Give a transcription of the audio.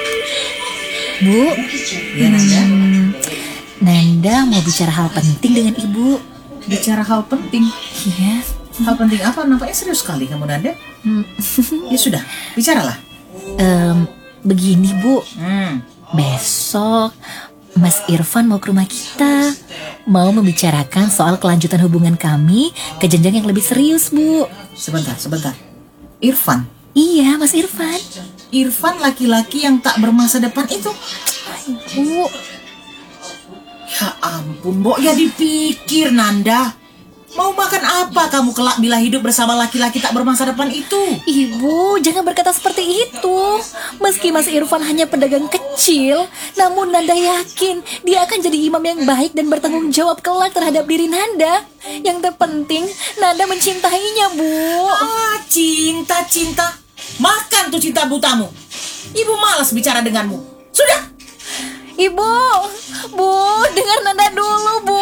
Bu, Ya, Nanda. Nanda mau bicara hal penting dengan Ibu. Bicara hal penting. Iya. Hal penting apa? Nampaknya serius sekali kamu, Nanda. Ya sudah, bicaralah. Begini Bu, Hmm. besok Mas Irfan mau ke rumah kita. Mau membicarakan soal kelanjutan hubungan kami ke jenjang yang lebih serius, Bu. Sebentar. Irfan. Iya, Mas Irfan. Irfan laki-laki yang tak bermasa depan itu. Bu, Ya ampun, Mbok, ya dipikir, Nanda. Mau makan apa kamu kelak bila hidup bersama laki-laki tak bermasa depan itu? Ibu, jangan berkata seperti itu. Meski Mas Irfan hanya pedagang kecil, namun Nanda yakin dia akan jadi imam yang baik dan bertanggung jawab kelak terhadap diri Nanda. Yang terpenting, Nanda mencintainya, Bu. Cinta. Makan tuh cinta butamu. Ibu malas bicara denganmu. Sudah. Ibu, Bu, dengar Nanda dulu, Bu.